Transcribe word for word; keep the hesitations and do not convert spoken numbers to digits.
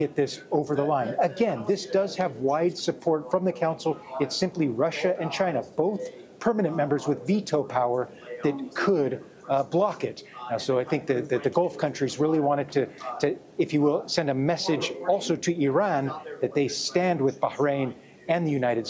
get this over the line. Again, this does have wide support from the Council. It's simply Russia and China, both permanent members with veto power, that could uh, block it. Uh, so I think that, that the Gulf countries really wanted to, to, if you will, send a message also to Iran that they stand with Bahrain and the United States.